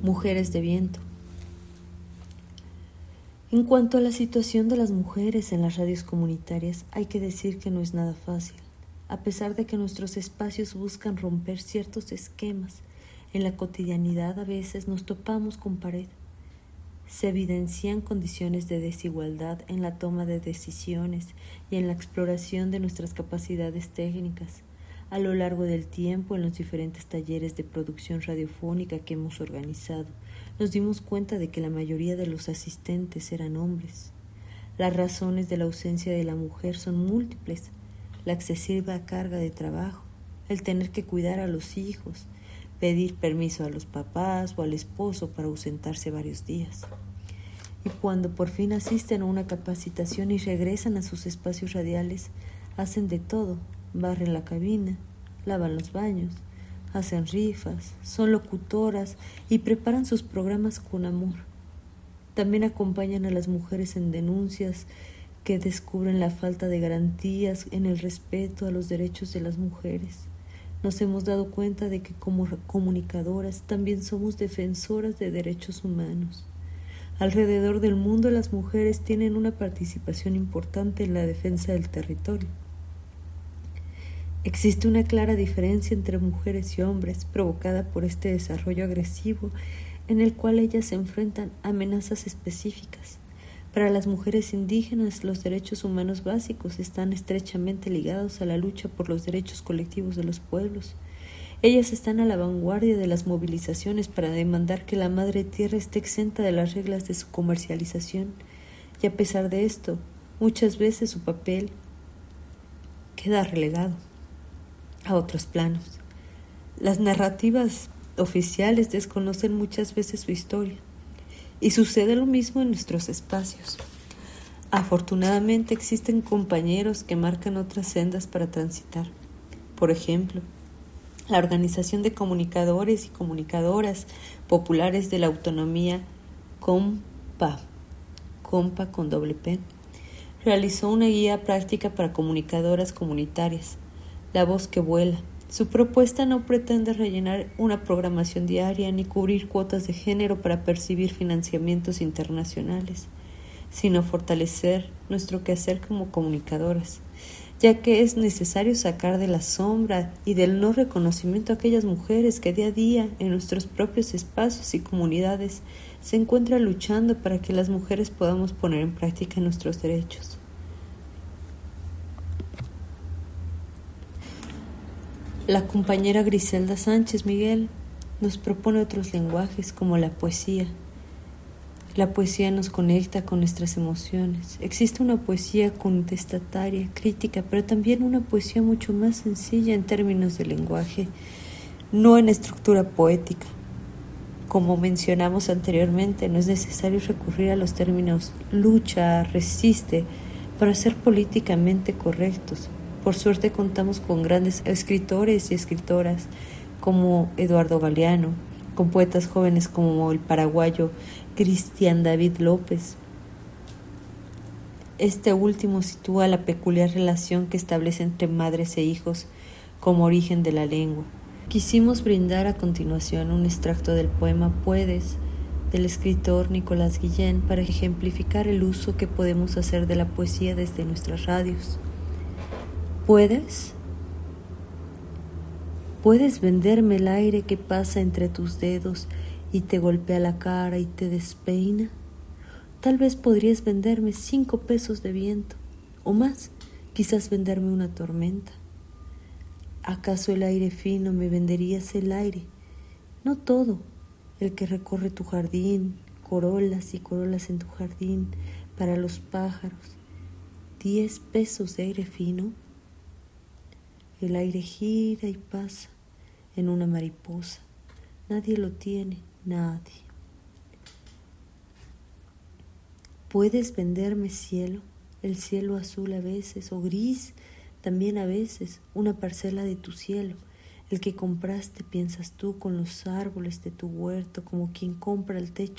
Mujeres de viento. En cuanto a la situación de las mujeres en las radios comunitarias, hay que decir que no es nada fácil. A pesar de que nuestros espacios buscan romper ciertos esquemas, en la cotidianidad a veces nos topamos con pared. Se evidencian condiciones de desigualdad en la toma de decisiones y en la exploración de nuestras capacidades técnicas. A lo largo del tiempo, en los diferentes talleres de producción radiofónica que hemos organizado, nos dimos cuenta de que la mayoría de los asistentes eran hombres. Las razones de la ausencia de la mujer son múltiples: la excesiva carga de trabajo, el tener que cuidar a los hijos, pedir permiso a los papás o al esposo para ausentarse varios días. Y cuando por fin asisten a una capacitación y regresan a sus espacios radiales, hacen de todo: barren la cabina, lavan los baños, hacen rifas, son locutoras y preparan sus programas con amor. También acompañan a las mujeres en denuncias que descubren la falta de garantías en el respeto a los derechos de las mujeres. Nos hemos dado cuenta de que como comunicadoras también somos defensoras de derechos humanos. Alrededor del mundo las mujeres tienen una participación importante en la defensa del territorio. Existe una clara diferencia entre mujeres y hombres provocada por este desarrollo agresivo en el cual ellas se enfrentan a amenazas específicas. Para las mujeres indígenas, los derechos humanos básicos están estrechamente ligados a la lucha por los derechos colectivos de los pueblos. Ellas están a la vanguardia de las movilizaciones para demandar que la madre tierra esté exenta de las reglas de su comercialización, y a pesar de esto, muchas veces su papel queda relegado a otros planos. Las narrativas oficiales desconocen muchas veces su historia, y sucede lo mismo en nuestros espacios. Afortunadamente existen compañeros que marcan otras sendas para transitar. Por ejemplo, la Organización de Comunicadores y Comunicadoras Populares de la Autonomía, COMPA con doble P, realizó una guía práctica para comunicadoras comunitarias, La Voz que Vuela. Su propuesta no pretende rellenar una programación diaria ni cubrir cuotas de género para percibir financiamientos internacionales, sino fortalecer nuestro quehacer como comunicadoras, ya que es necesario sacar de la sombra y del no reconocimiento a aquellas mujeres que día a día en nuestros propios espacios y comunidades se encuentran luchando para que las mujeres podamos poner en práctica nuestros derechos. La compañera Griselda Sánchez Miguel nos propone otros lenguajes como la poesía. La poesía nos conecta con nuestras emociones. Existe una poesía contestataria, crítica, pero también una poesía mucho más sencilla en términos de lenguaje, no en estructura poética. Como mencionamos anteriormente, no es necesario recurrir a los términos lucha, resiste, para ser políticamente correctos. Por suerte contamos con grandes escritores y escritoras como Eduardo Galeano, con poetas jóvenes como el paraguayo Cristian David López. Este último sitúa la peculiar relación que establece entre madres e hijos como origen de la lengua. Quisimos brindar a continuación un extracto del poema Puedes, del escritor Nicolás Guillén, para ejemplificar el uso que podemos hacer de la poesía desde nuestras radios. ¿Puedes? ¿Puedes venderme el aire que pasa entre tus dedos y te golpea la cara y te despeina? Tal vez podrías venderme 5 pesos de viento, o más, quizás venderme una tormenta. ¿Acaso el aire fino me venderías el aire? No todo, el que recorre tu jardín, corolas y corolas en tu jardín, para los pájaros. 10 pesos de aire fino. El aire gira y pasa en una mariposa. Nadie lo tiene, nadie. ¿Puedes venderme cielo? El cielo azul a veces, o gris también a veces, una parcela de tu cielo. El que compraste, piensas tú, con los árboles de tu huerto, como quien compra el techo